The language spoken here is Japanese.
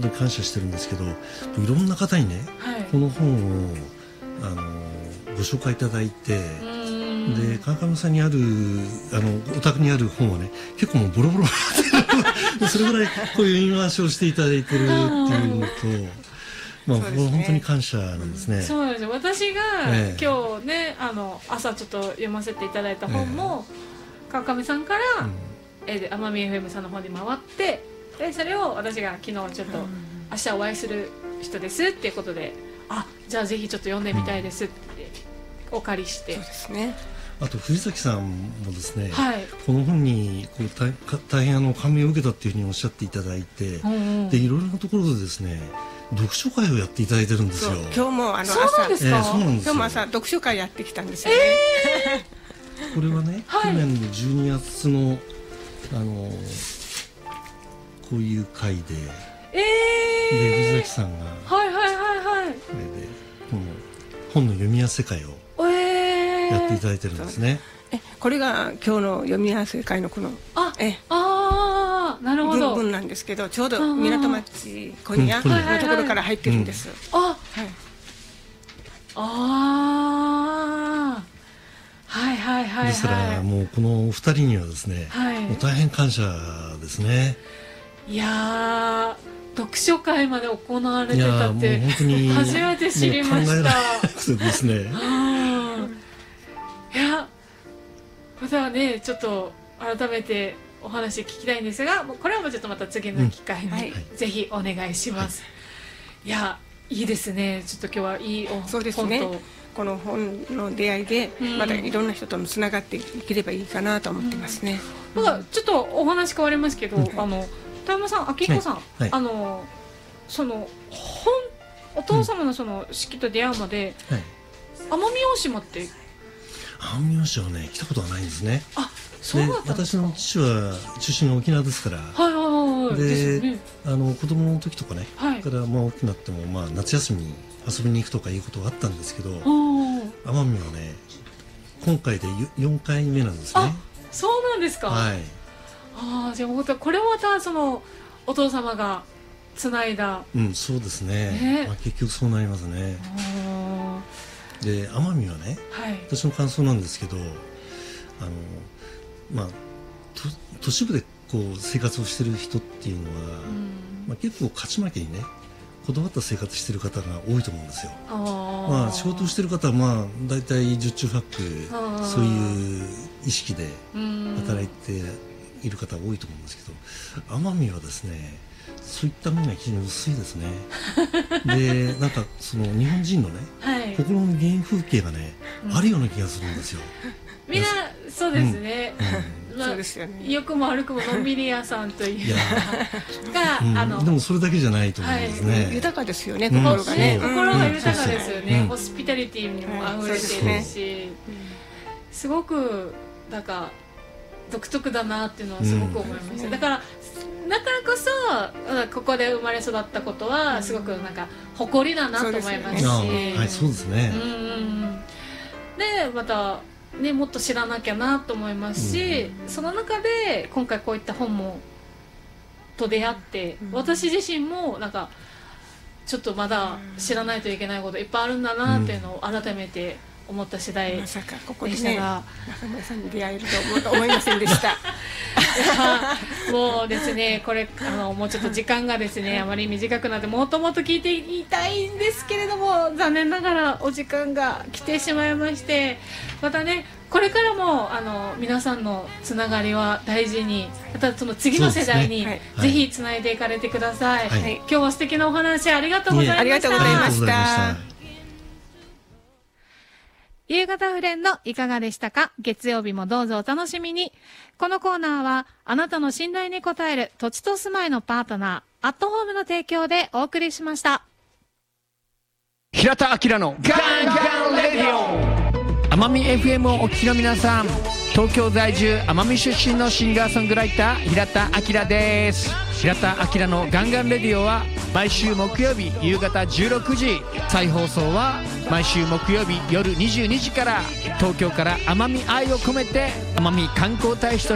当に感謝してるんですけど、いろんな方にね、この本をご紹介いただいて、で川上さんにあるお宅にある本はね、結構もうボロボロそれぐらいこういう言い回しをしていただいてるっていうのと、本当に感謝なんですね。 そうですよ。私が、今日ね朝ちょっと読ませていただいた本も、川上さんから、奄美 FM さんの方に回って、でそれを私が昨日ちょっと、明日お会いする人ですっていうことで、じゃあぜひちょっと読んでみたいですってお借りして、そうですね。 あと藤崎さんもですね、この本にこう大変感銘を受けたっていうふうにおっしゃっていただいて、でいろいろなところでですね、読書会をやっていただいてるんですよ。 今日も朝、 そうなんですか。 今日も朝読書会やってきたんですよね。 これはね、去年の12月のこういう会で、藤崎さんがこれでこの本の読み合わせ会をやっていただいてるんですね。 これが今日の読み合わせ会のこのなるほど文なんですけど、ちょうど港町今夜のところから入ってるんです。 ですからもうこのお二人にはですね、もう大変感謝ですね。 いや読書会まで行われてたって初めて知りました。 そうですね。 いやまたねちょっと改めてお話聞きたいんですが、これはもうちょっとまた次の機会にぜひお願いします。いやいいですね。ちょっと今日はいいそうですね。この本の出会いでまたいろんな人ともつながっていければいいかなと思ってますね。 ちょっとお話変わりますけど、田山さん、明彦さん、そのお父様のその式と出会うまで、奄美大島って奄美大島はね来たことはないんですね。 そうだったんですか。 私の父は出身が沖縄ですから、で子供の時とかね、から大きくなっても夏休みに遊びに行くとかいうことがあったんですけど、奄美はね今回で4回目なんですね。 そうなんですか。じゃあこれもまたそのお父様がつないだ。 そうですね。結局そうなりますね。で奄美はね、私の感想なんですけど、都市部でこう生活をしている人っていうのは、結構勝ち負けにねこだわった生活している方が多いと思うんですよ。仕事をしている方はだいたい十中八九そういう意識で働いている方が多いと思うんですけど、奄美はですねそういった面が非常に薄いですね。でなんかその日本人のね、心の原風景がね、あるような気がするんですよ。 みんなそうですね。 そうですよね。 良くも悪くものんびり屋さんというでもそれだけじゃないと思うんですね。 豊かですよね、心がね。 心が豊かですよね。ホスピタリティにも溢れているし、すごくなんか独特だなっていうのはすごく思いました。だからこそここで生まれ育ったことはすごくなんか誇りだなと思いますし、 そうですね。 でまたね、もっと知らなきゃなと思いますし、その中で今回こういった本もと出会って、私自身もなんかちょっとまだ知らないといけないこといっぱいあるんだなっていうのを改めて思った次第でしたが、 まさかここにね中村さんに出会えると思いませんでした。 もうですね、これもうちょっと時間がですねあまり短くなってもっともっと聞いていたいんですけれども、残念ながらお時間が来てしまいまして、またねこれからも皆さんのつながりは大事に、またその次の世代にぜひつないでいかれてください。今日は素敵なお話ありがとうございました。 ありがとうございました。 夕方フレンドいかがでしたか。月曜日もどうぞお楽しみに。このコーナーはあなたの信頼に応える土地と住まいのパートナーアットホームの提供でお送りしました。 平田明のガンガンレディオ。奄美 FM をお聞きの皆さん、東京在住奄美出身のシンガーソングライター平田明です。平田明のガンガンレディオは毎週木曜日夕方16時、再放送は毎週木曜日夜22時から、東京から奄美愛を込めて奄美観光大使と